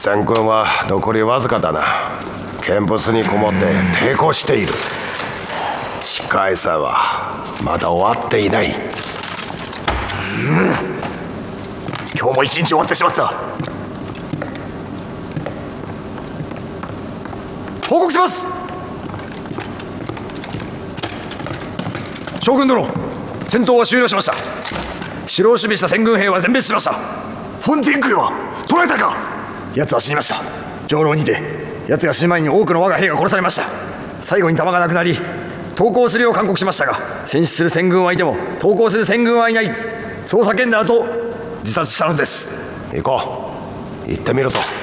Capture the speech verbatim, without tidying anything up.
千軍は残りわずかだな。見物にこもって抵抗している。しかしさはまだ終わっていない。うん、 今日も一日終わってしまった。報告します。将軍殿、戦闘は終了しました。城を守備した千軍兵は全滅しました。フォンティンクは捕らえたか。奴は死にました。上楼にて奴が死ぬ前に多くの我が兵が殺されました。最後に弾がなくなり投降するよう勧告しましたが、戦死する千軍はいても投降する千軍はいない、そう叫んだ後自殺したのです。 行こう。行ってみるぞ。